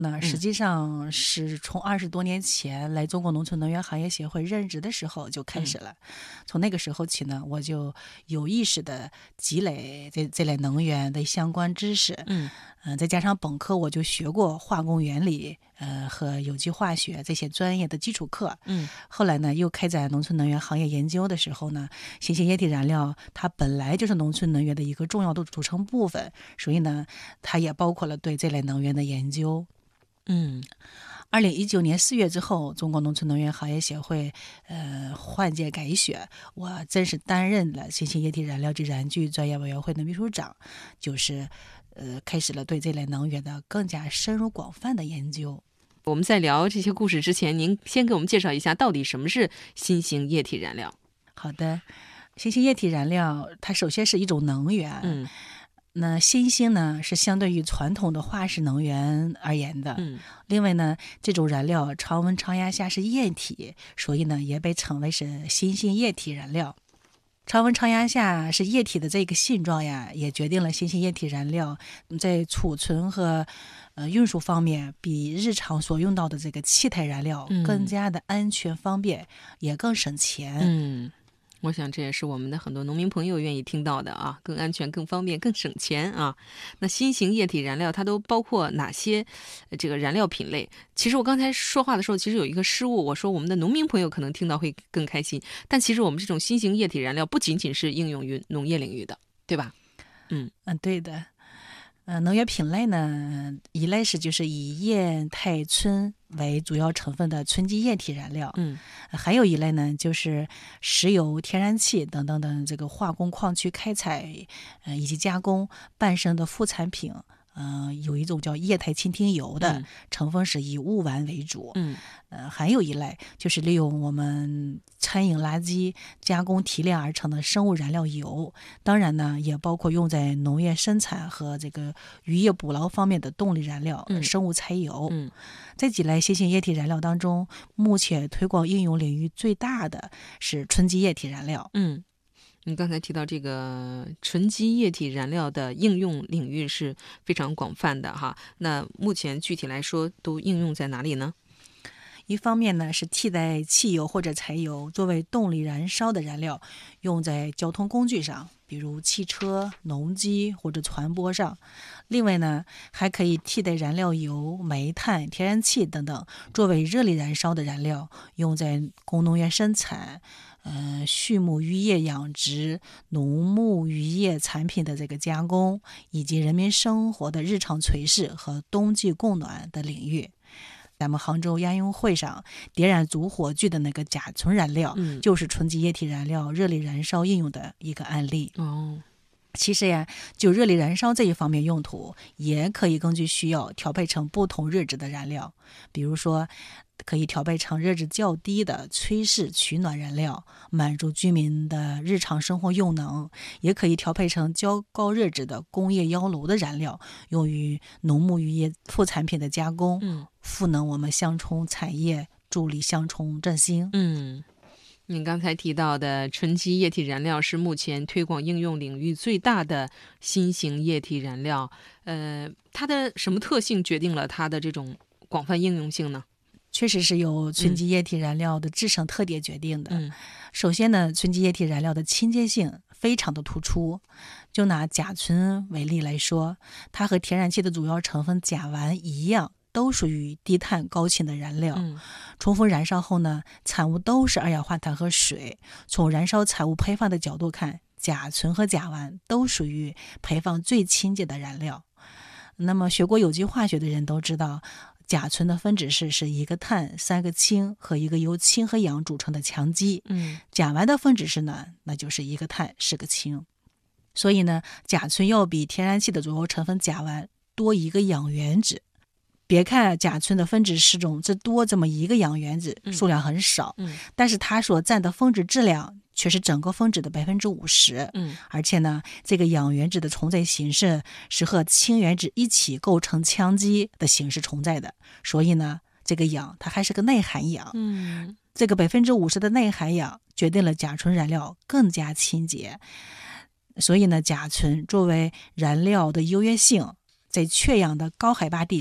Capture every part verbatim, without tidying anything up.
那实际上是从二十多年前来中国农村能源行业协会任职的时候就开始了。嗯、从那个时候起呢，我就有意识的积累这这类能源的相关知识。 嗯、 呃、再加上本科我就学过化工原理，呃和有机化学这些专业的基础课。 嗯， 后来呢，又开展农村能源行业研究的时候呢，新型液体燃料它本来就是农村能源的一个重要的组成部分，所以呢，它也包括了对这类能源的研究。 嗯， 二零一九年四月之后，中国农村能源行业协会呃换届改选，我正式担任了新型液体燃料及燃具专业委员会的秘书长，就是呃开始了对这类能源的更加深入广泛的研究。 我们在聊这些故事之前，您先给我们介绍一下到底什么是新型液体燃料。 好的，新型液体燃料它首先是一种能源。 嗯。 那新兴呢是相对于传统的化石能源而言的。 嗯， 另外呢，这种燃料常温常压下是液体，所以呢也被称为是新兴液体燃料。常温常压下是液体的这个性状呀，也决定了新型液体燃料在储存和呃运输方面比日常所用到的这个气态燃料更加的安全方便，嗯、也更省钱。 嗯，我想这也是我们的很多农民朋友愿意听到的啊，更安全、更方便、更省钱啊。那新型液体燃料它都包括哪些这个燃料品类？其实我刚才说话的时候，其实有一个失误，我说我们的农民朋友可能听到会更开心，但其实我们这种新型液体燃料不仅仅是应用于农业领域的，对吧？嗯嗯，对的。呃，能源品类呢，一类是就是以液态氚为主要成分的氚基液体燃料。 嗯， 还有一类呢，就是石油、天然气等等等这个化工矿区开采，呃以及加工伴生的副产品。嗯、呃，有一种叫液态氢烃油的， 嗯、 成分是以戊烷为主。 嗯， 呃，还有一类就是利用我们餐饮垃圾加工提炼而成的生物燃料油，当然呢，也包括用在农业生产和这个渔业捕捞方面的动力燃料， 嗯、 生物柴油。 嗯， 这几类新型液体燃料当中，目前推广应用领域最大的是纯基液体燃料。 嗯。你刚才提到这个纯基液体燃料的应用领域是非常广泛的哈，那目前具体来说都应用在哪里呢？ 一方面呢是替代汽油或者柴油作为动力燃烧的燃料，用在交通工具上，比如汽车、农机或者船舶上。另外呢，还可以替代燃料油、煤炭、天然气等等，作为热力燃烧的燃料，用在工农业生产、呃畜牧渔业养殖、农牧渔业产品的这个加工，以及人民生活的日常炊事和冬季供暖的领域。咱们杭州亚运会上点燃主火炬的那个甲醇燃料， 嗯、 就是纯基液体燃料热力燃烧应用的一个案例。 哦， 其实呀，就热力燃烧这一方面用途，也可以根据需要调配成不同热值的燃料，比如说可以调配成热值较低的炊事取暖燃料，满足居民的日常生活用能；也可以调配成较高热值的工业窑炉的燃料，用于农牧渔业副产品的加工， 嗯， 赋能我们乡村产业，助力乡村振兴。 嗯，您刚才提到的纯基液体燃料是目前推广应用领域最大的新型液体燃料，呃，它的什么特性决定了它的这种广泛应用性呢？ 确实是由纯基液体燃料的制成特点决定的。 嗯、 首先呢，纯基液体燃料的亲接性非常的突出。就拿甲醇为例来说，它和天然气的主要成分甲烷一样，都属于低碳高氢的燃料。 嗯、 重复燃烧后呢，产物都是二氧化碳和水。从燃烧产物排放的角度看，甲醇和甲烷都属于排放最清洁的燃料。那么学过有机化学的人都知道，甲醇的分子式是一个碳、三个氢和一个由氢和氧组成的羟基。 嗯， 甲烷的分子式呢，那就是一个碳、四个氢。所以呢，甲醇要比天然气的主要成分甲烷多一个氧原子。别看甲醇的分子式中只多这么一个氧原子，数量很少， 嗯嗯、 但是它所占的分子质量却是整个分子的百分之五十。 嗯， 而且呢，这个氧原子的存在形式是和氢原子一起构成羟基的形式存在的，所以呢，这个氧它还是个内含氧。 嗯， 这个百分之五十的内含氧决定了甲醇燃料更加清洁。所以呢，甲醇作为燃料的优越性，在缺氧的高海拔地区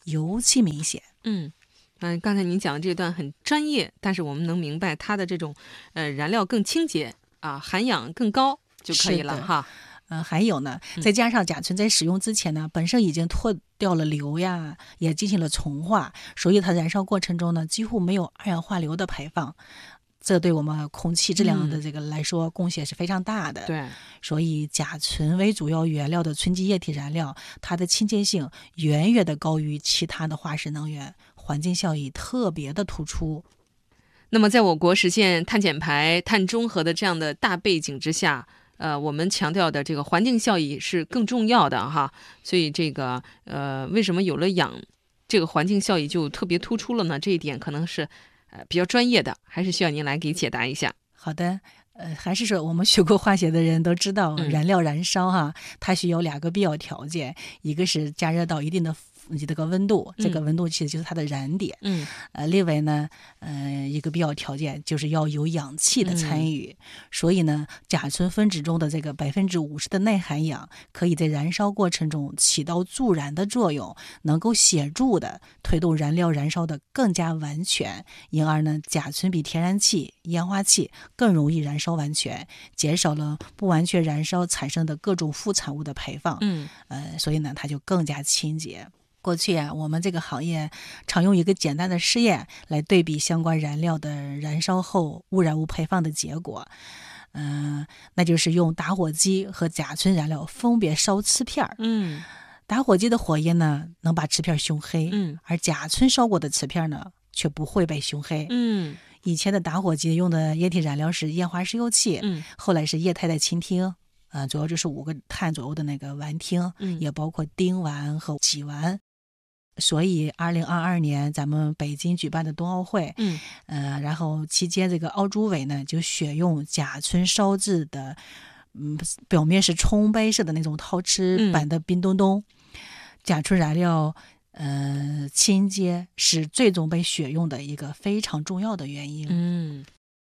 尤其明显。 嗯。嗯，刚才您讲的这段很专业，但是我们能明白它的这种呃燃料更清洁啊，含氧更高就可以了哈。 呃，还有呢，再加上甲醇在使用之前呢，本身已经脱掉了硫呀，也进行了从化，所以它燃烧过程中呢，几乎没有二氧化硫的排放。这对我们空气质量的这个来说，贡献是非常大的。 对， 所以甲醇为主要原料的纯基液体燃料，它的亲切性远远的高于其他的化石能源，环境效益特别的突出。 那么，在我国实现碳减排、碳中和的这样的大背景之下，呃，我们强调的这个环境效益是更重要的哈。所以，这个呃，为什么有了氧，这个环境效益就特别突出了呢？这一点可能是呃比较专业的，还是需要您来给解答一下。 好的。呃，还是说我们学过化学的人都知道， 嗯、 燃料燃烧哈，它需要两个必要条件，一个是加热到一定的这个温度，这个温度其实就是它的燃点。 嗯， 呃，另外呢，呃，一个必要条件就是要有氧气的参与。嗯、所以呢，甲醇分子中的这个百分之五十的耐含氧，可以在燃烧过程中起到助燃的作用，能够显著的推动燃料燃烧的更加完全。因而呢，甲醇比天然气、烟化气更容易燃烧完全，减少了不完全燃烧产生的各种副产物的排放。 嗯， 呃，所以呢，它就更加清洁。过去啊，我们这个行业常用一个简单的试验来对比相关燃料的燃烧后污染物排放的结果。嗯、呃，那就是用打火机和甲醇燃料分别烧瓷片。 嗯， 打火机的火焰呢，能把瓷片熏黑。 嗯， 而甲醇烧过的瓷片呢，却不会被熏黑。 嗯， 以前的打火机用的液体燃料是烟化石油气， 嗯， 后来是液态的氢烃。呃，主要就是五个碳左右的那个烷烃， 嗯、 也包括丁烷和己烷。所以二零二二年咱们北京举办的冬奥会， 嗯， 呃，然后期间这个奥组委呢就选用甲醇烧制的，嗯，表面是冲白色的那种陶瓷版的冰墩墩。嗯、甲醇燃料，呃，清洁是最终被选用的一个非常重要的原因。 嗯，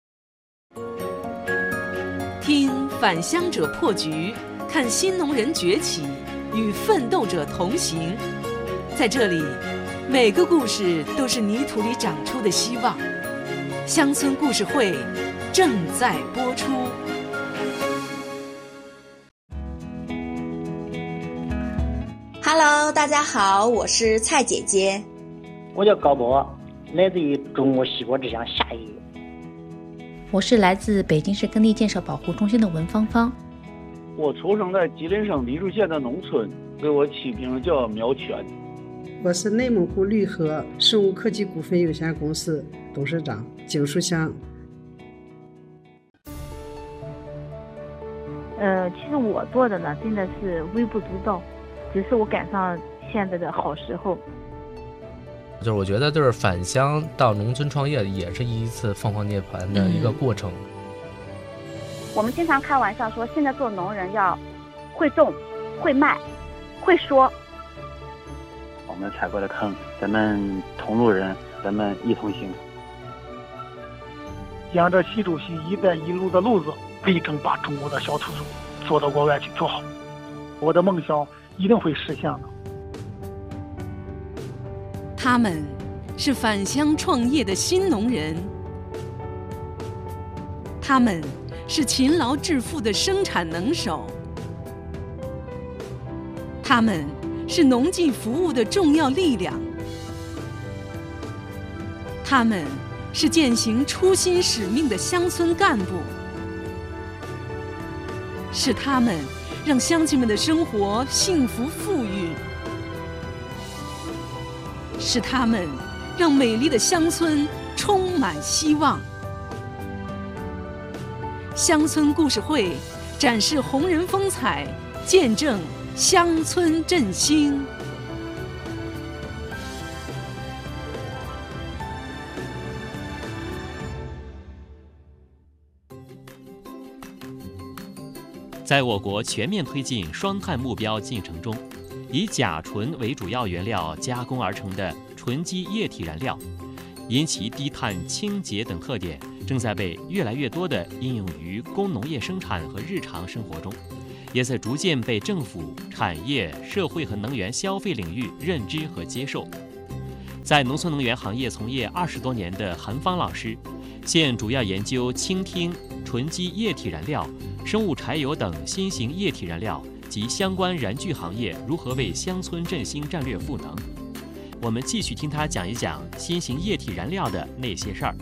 听返乡者破局，看新农人崛起，与奋斗者同行。在这里，每个故事都是泥土里长出的希望。乡村故事会正在播出。 Hello， 大家好，我是蔡姐姐。 我叫高博，来自于中国西部之乡夏邑。 我是来自北京市耕地建设保护中心的文芳芳。 我出生在吉林省黎柱县的农村，给我起名叫苗全。 我是内蒙古绿河生物科技股份有限公司董事长景书香。 呃，其实我做的呢，真的是微不足道，只是我赶上现在的好时候。 就是我觉得，就是返乡到农村创业，也是一次凤凰涅槃的一个过程。 嗯、我们经常开玩笑说，现在做农人要会种、会卖、会说。 我们踩过的坑，咱们同路人，咱们一同行。 沿着习主席一带一路的路子，力争把中国的小土豆做到国外去做好。我的梦想一定会实现的。 他们是返乡创业的新农人，他们是勤劳致富的生产能手，他们是农技服务的重要力量，他们是践行初心使命的乡村干部，是他们让乡亲们的生活幸福富裕，是他们让美丽的乡村充满希望。乡村故事会展示红人风采，见证乡村振兴。 在我国全面推进双碳目标进程中，以甲醇为主要原料加工而成的纯基液体燃料，因其低碳、清洁等特点，正在被越来越多地应用于工农业生产和日常生活中，也在逐渐被政府、产业、社会和能源消费领域认知和接受。 在农村能源行业从业二十多年的韩芳老师，现主要研究倾听、纯基液体燃料、生物柴油等新型液体燃料及相关燃具行业如何为乡村振兴战略赋能。我们继续听他讲一讲新型液体燃料的那些事儿。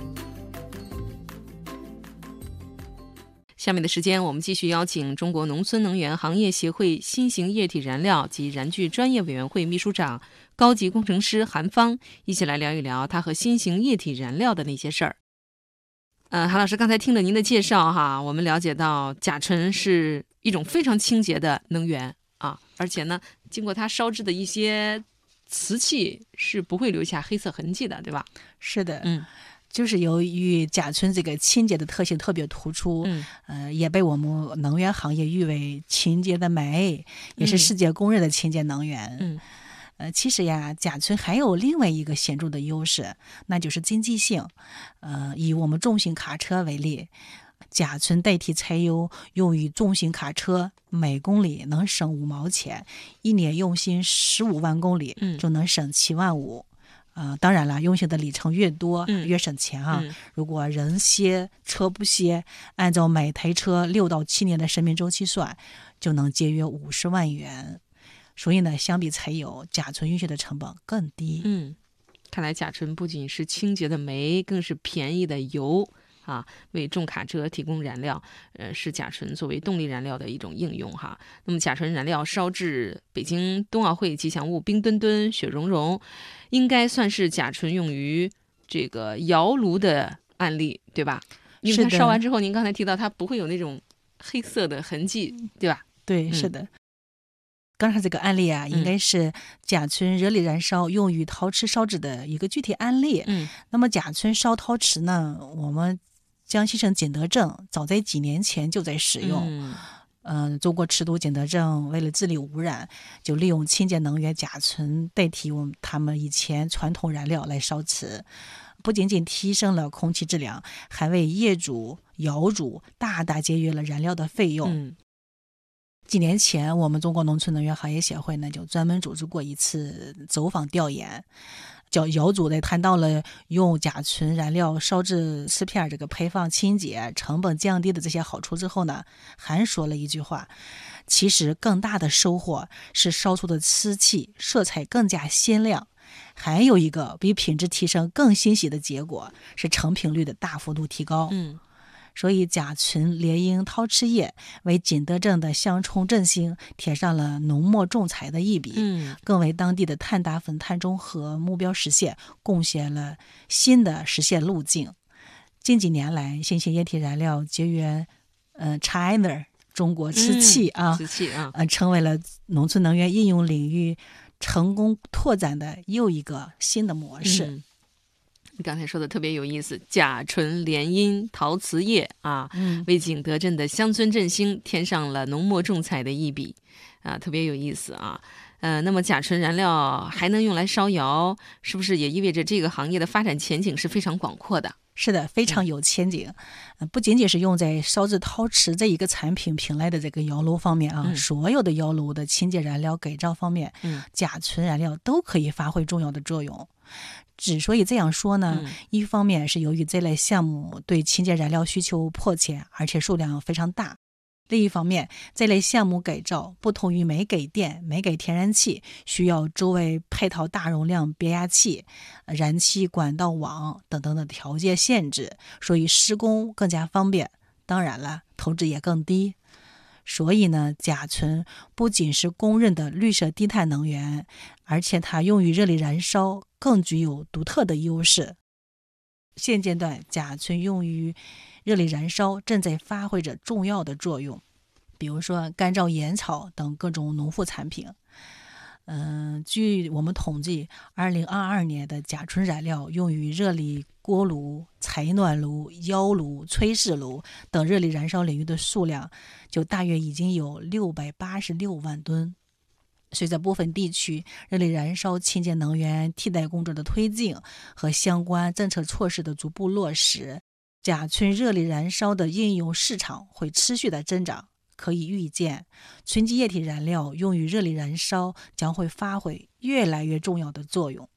下面的时间，我们继续邀请中国农村能源行业协会新型液体燃料及燃具专业委员会秘书长、高级工程师韩芳，一起来聊一聊他和新型液体燃料的那些事儿。呃，韩老师，刚才听了您的介绍哈，我们了解到甲醇是一种非常清洁的能源啊，而且呢，经过它烧制的一些瓷器是不会留下黑色痕迹的，对吧？ 是的， 嗯。 就是由于甲醇这个清洁的特性特别突出， 嗯， 呃，也被我们能源行业誉为清洁的镁，也是世界公认的清洁能源。 嗯， 呃，其实呀，甲醇还有另外一个显著的优势，那就是经济性。呃，以我们重型卡车为例，甲醇代替柴油用于重型卡车，每公里能省五毛钱，一年用行十五万公里就能省七万五。呃，当然了，用行的里程越多、嗯、越省钱啊、嗯。如果人歇车不歇，按照每台车六到七年的生命周期算，就能节约五十万元。所以呢，相比柴油，甲醇运行的成本更低。 嗯，看来甲醇不仅是清洁的煤，更是便宜的油啊，为重卡车提供燃料，呃，是甲醇作为动力燃料的一种应用哈。那么甲醇燃料烧制北京冬奥会吉祥物冰墩墩、雪融融，应该算是甲醇用于这个窑炉的案例，对吧？因为它烧完之后，您刚才提到它不会有那种黑色的痕迹，对吧？ 对，是的。嗯，刚才这个案例啊，应该是甲醇热力燃烧用于陶瓷烧制的一个具体案例。 嗯， 那么甲醇烧陶瓷呢，我们江西省景德镇早在几年前就在使用。嗯，呃、中国赤都景德镇为了治理污染，就利用清洁能源甲醇代替我们他们以前传统燃料来烧瓷，不仅仅提升了空气质量，还为业主、窑主大大节约了燃料的费用。 嗯， 几年前，我们中国农村能源行业协会呢，就专门组织过一次走访调研，叫窑主呢谈到了用甲醇燃料烧制瓷片这个排放清洁、成本降低的这些好处之后呢，还说了一句话：其实更大的收获是烧出的瓷器色彩更加鲜亮，还有一个比品质提升更欣喜的结果是成品率的大幅度提高。 嗯。 所以甲醇联营陶瓷业为景德镇的乡村振兴添上了浓墨重彩的一笔， 嗯， 更为当地的碳达峰、碳中和目标实现贡献了新的实现路径。近几年来，新型液体燃料节约呃 China 中国瓷器啊， 瓷器啊， 呃，成为了农村能源应用领域成功拓展的又一个新的模式。 嗯，你刚才说的特别有意思，甲醇联姻陶瓷业啊、嗯，为景德镇的乡村振兴添上了浓墨重彩的一笔啊，特别有意思啊。呃，那么甲醇燃料还能用来烧窑，是不是也意味着这个行业的发展前景是非常广阔的？ 是的，非常有前景。嗯、不仅仅是用在烧制陶瓷这一个产品品类的这个窑炉方面啊、嗯，所有的窑炉的清洁燃料改造方面，嗯，甲醇燃料都可以发挥重要的作用。之所以这样说呢、嗯，一方面是由于这类项目对清洁燃料需求迫切，而且数量非常大；另一方面，这类项目改造不同于煤给电、煤给天然气，需要周围配套大容量变压器、燃气管道网等等的条件限制，所以施工更加方便。当然了，投资也更低。所以呢，甲醇不仅是公认的绿色低碳能源，而且它用于热力燃烧更具有独特的优势。现阶段，甲醇用于热力燃烧正在发挥着重要的作用，比如说干燥烟草等各种农副产品。嗯，据我们统计，二零二二年的甲醇燃料用于热力锅炉、采暖炉、窑炉、炊事炉等热力燃烧领域的数量，就大约已经有六百八十六万吨。随着部分地区热力燃烧清洁能源替代工作的推进和相关政策措施的逐步落实，甲醇热力燃烧的应用市场会持续的增长。可以预见，纯基液体燃料用于热力燃烧将会发挥越来越重要的作用。